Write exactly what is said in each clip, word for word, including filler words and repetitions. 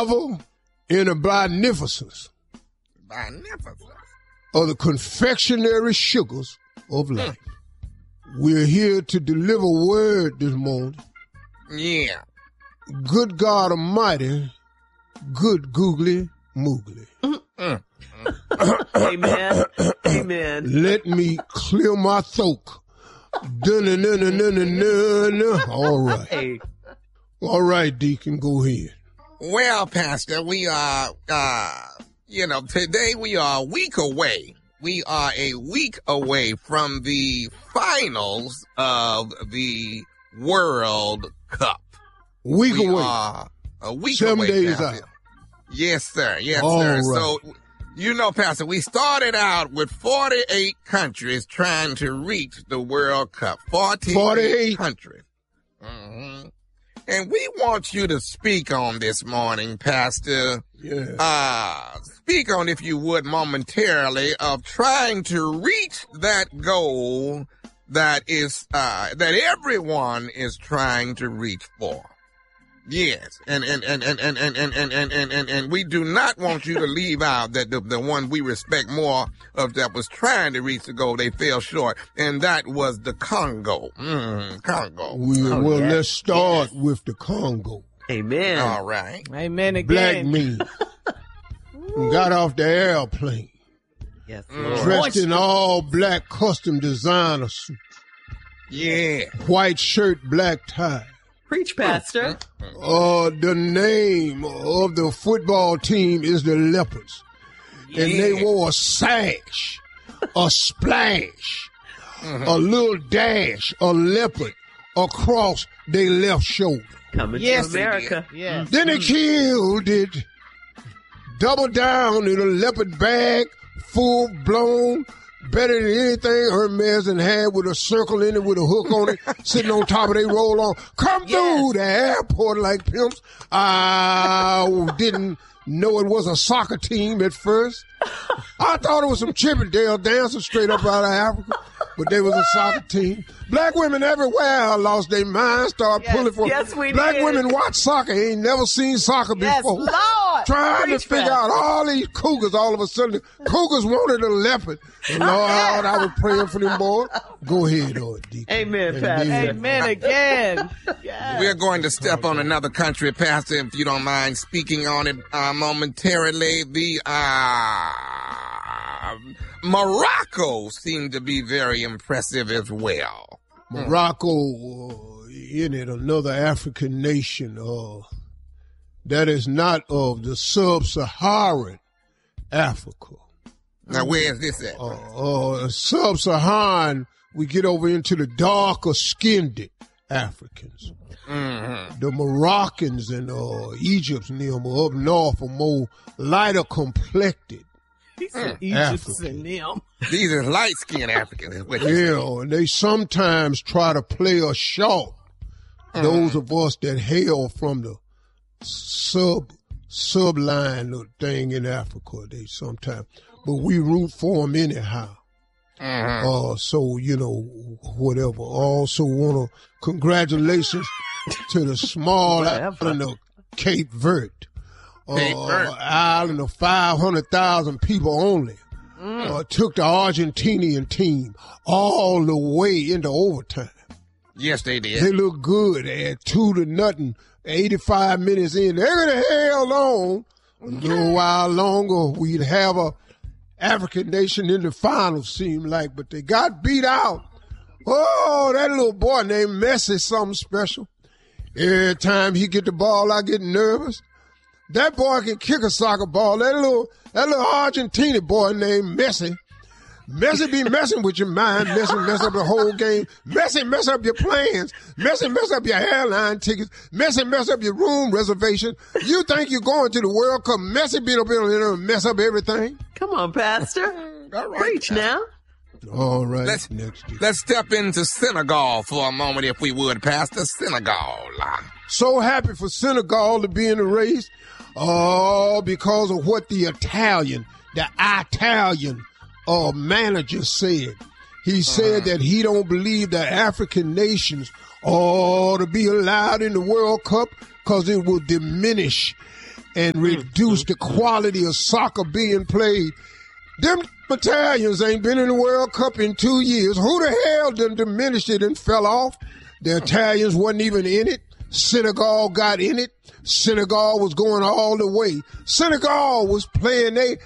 revel in the beneficence, beneficence of the confectionery sugars of life. We're here to deliver word this morning. Yeah. Good God Almighty, good googly moogly. Mm. Amen. Amen. Let me clear my throat. Dun-dun-dun-dun-dun-dun-dun. All right. Hey. All right, Deacon, go ahead. Well, Pastor, we are, uh, you know, today we are a week away. We are a week away from the finals of the World Cup. Week we away. Are a week Seven away, days Pastor. out. Yes, sir. Yes, All sir. right. So, you know, Pastor, we started out with forty-eight countries trying to reach the World Cup. forty-eight, forty-eight countries. Mm-hmm. And we want you to speak on this morning, Pastor. Yeah. Uh, speak on, if you would, momentarily of trying to reach that goal that is, uh, that everyone is trying to reach for. Yes. And, and, and, and, and, and, and, and, and, and, and, and we do not want you to leave out that the, the one we respect more of that was trying to reach the goal, they fell short. And that was the Congo. Mm, Congo. We, Oh, well, yes. let's start yes. with the Congo. Amen. All right. Amen again. Black men got off the airplane. Yes, Lord. Dressed in all black custom designer suits. Yeah. White shirt, black tie. Preach, Pastor. Uh, the name of the football team is the Leopards. Yeah. And they wore a sash, a splash, Mm-hmm. a little dash, a leopard across their left shoulder. Coming Yes, to America. Yes. Then they killed it. Double down in a leopard bag, full blown, better than anything Hermes and had with a circle in it with a hook on it, sitting on top of they roll on. Come Yes. through the airport like pimps. I didn't know it was a soccer team at first. I thought it was some Chippendale dancers straight up out of Africa, but they was a soccer team. Black women everywhere lost their minds, started Yes, pulling for yes, we Black did. women watch soccer, ain't never seen soccer Yes, before. Lord. Trying Preach, to figure Pastor. out all these cougars all of a sudden. Cougars wanted a leopard. And Lord, I was praying for them boys. Go ahead, Lord Deacon. Amen, And Pastor. then- Amen again. We're going to step on another country, Pastor, if you don't mind speaking on it uh, momentarily. The uh, Morocco seemed to be very impressive as well. Morocco, uh, in it, another African nation uh, that is not of the sub-Saharan Africa. Now, where is this at? Uh, uh, sub-Saharan, we get over into the darker skinned Africans. Mm-hmm. The Moroccans and uh, Egypts and them are up north are more lighter complected. He said Mm. Egypt's African. and them. These are light-skinned Africans. is what you say. Yeah, and they sometimes try to play us short. Those of us that hail from the sub subline thing in Africa, they sometimes, but we root for them anyhow. Mhm. Uh, so you know, whatever. Also, want to congratulations to the small Whatever. island of Cape Verde, uh, Cape Verde. island of five hundred thousand people only. Uh, took the Argentinian team all the way into overtime. Yes, they did. They look good at two to nothing. eighty-five minutes in, they're gonna held on a little while longer. We'd have a African nation in the finals, seemed like, but they got beat out. Oh, that little boy named Messi, something special. Every time he get the ball, I get nervous. That boy can kick a soccer ball. That little, that little Argentine boy named Messi. Messi be messing with your mind, Messi mess up the whole game. Messi mess up your plans. Messi mess up your airline tickets. Messi mess up your room reservation. You think you're going to the World Cup? Messi be up in there and mess up everything. Come on, Pastor. All right, Preach now. All right, Let's- next year. Let's step into Senegal for a moment, if we would, Pastor. Senegal. So happy for Senegal to be in the race. Oh, because of what the Italian, the Italian uh, manager said. He said that he don't believe that African nations ought to be allowed in the World Cup because it will diminish and reduced the quality of soccer being played. Them Italians ain't been in the World Cup in two years. Who the hell done diminished it and fell off? The Italians wasn't even in it. Senegal got in it. Senegal was going all the way. Senegal was playing their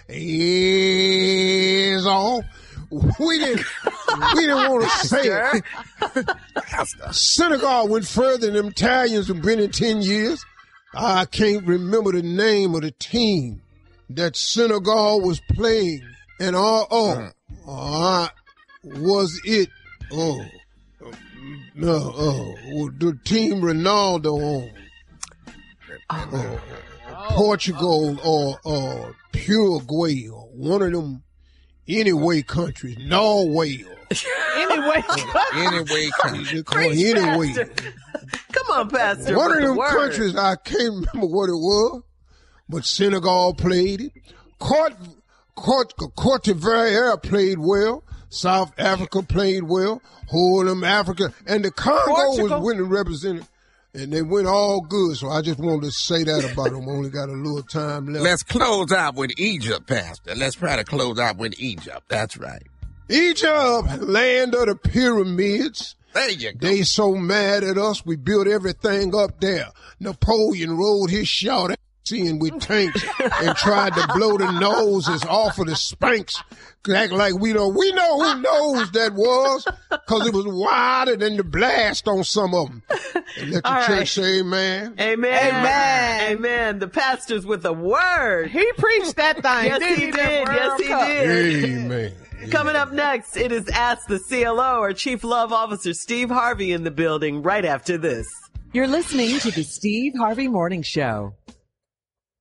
ass off. We didn't, we didn't want to say it. Senegal went further than them Italians have been in ten years. I can't remember the name of the team that Senegal was playing. And oh, oh, uh, was it, oh, no, oh, the team Ronaldo on, oh, Portugal or, or Uruguay or one of them anyway countries, Norway or Anyway, Anyway, country. Preach, anyway. Pastor. Come on, Pastor. One with of the them word. countries, I can't remember what it was, but Senegal played it. Cote, Cote, Cote d'Ivoire played well. South Africa played well. Whole of them Africa. And the Congo Portugal. was winning represented. And they went all good, so I just wanted to say that about them. Only got a little time left. Let's close out with Egypt, Pastor. Let's try to close out with Egypt. That's right. Egypt, land of the pyramids. There you go. They so mad at us, we built everything up there. Napoleon rode his short ass in with tanks and tried to blow the noses off of the Spanx. Act like we don't, we know who knows that was, because it was wilder than the blast on some of them. And let the All church right. say amen. Amen. Amen. Amen. The pastor's with a word. He preached that thing. Yes, didn't he he, did. that Yes, World he Cup? did. Amen. Coming up next, it is Ask the C L O, our Chief Love Officer Steve Harvey in the building right after this. You're listening to the Steve Harvey Morning Show.